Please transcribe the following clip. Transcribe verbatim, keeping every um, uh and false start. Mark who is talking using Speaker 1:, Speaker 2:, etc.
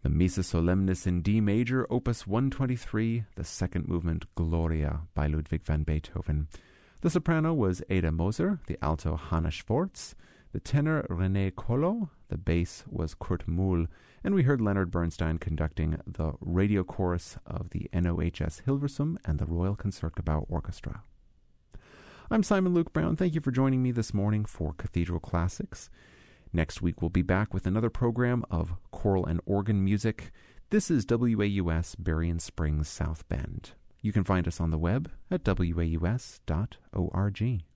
Speaker 1: The Missa Solemnis in D major, opus one twenty-three, the second movement Gloria by Ludwig van Beethoven. The soprano was Ada Moser, the alto Hanna Schwartz, the tenor René Collot, the bass was Kurt Muhl, and we heard Leonard Bernstein conducting the radio chorus of the N O H S Hilversum and the Royal Concertgebouw Orchestra. I'm Simon Luke Brown. Thank you for joining me this morning for Cathedral Classics. Next week we'll be back with another program of choral and organ music. This is W A U S Berrien Springs, South Bend. You can find us on the web at W A U S dot org.